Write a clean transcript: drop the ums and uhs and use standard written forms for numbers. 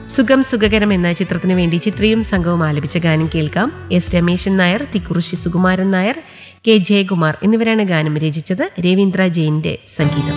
സുഖം സുഖകരം എന്ന ചിത്രത്തിനു വേണ്ടി ചിത്രയും സംഘവും ആലപിച്ച ഗാനം കേൾക്കാം. എസ് രമേശൻ നായർ, തിക്കുറിശി സുകുമാരൻ നായർ, കെ ജയകുമാർ എന്നിവരാണ് ഗാനം രചിച്ചത്. രവീന്ദ്ര ജെയിന്റെ സംഗീതം.